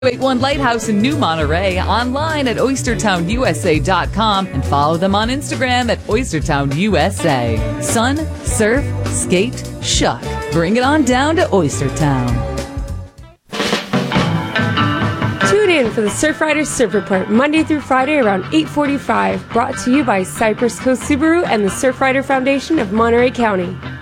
81 Lighthouse in New Monterey, online at oystertownusa.com, and follow them on Instagram at oystertownusa. Sun, surf, skate, shuck. Bring it on down to Oystertown. Tune in for the Surf Riders Surf Report Monday through Friday around 8:45. Brought to you by Cypress Coast Subaru and the Surf Rider Foundation of Monterey County.